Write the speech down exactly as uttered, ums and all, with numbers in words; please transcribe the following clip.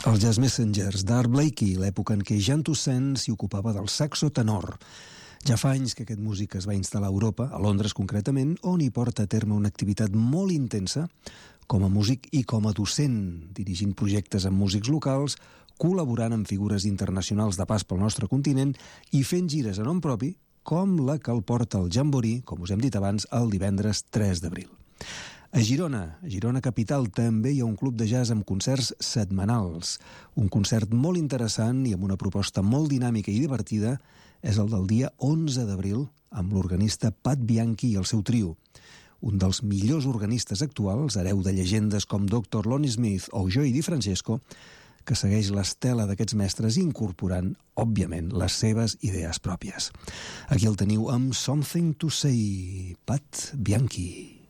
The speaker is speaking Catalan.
Els Jazz Messengers d'Art Blakey, l'època en què Jan Toussaint s'hi ocupava del saxo tenor. Ja fa anys que aquest músic es va instal·lar a Europa, a Londres concretament, on hi porta a terme una activitat molt intensa com a músic i com a docent, dirigint projectes amb músics locals, col·laborant amb figures internacionals de pas pel nostre continent i fent gires a nom propi, com la que el porta al Jamboree, com us hem dit abans, el divendres tres d'abril. A Girona, a Girona capital, també hi ha un club de jazz amb concerts setmanals. Un concert molt interessant i amb una proposta molt dinàmica i divertida és el del dia onze d'abril, amb l'organista Pat Bianchi i el seu trio. Un dels millors organistes actuals, hereu de llegendes com doctor Lonnie Smith o Joey DiFrancesco, que segueix l'estela d'aquests mestres incorporant, òbviament, les seves idees pròpies. Aquí el teniu amb Something to Say, Pat Bianchi.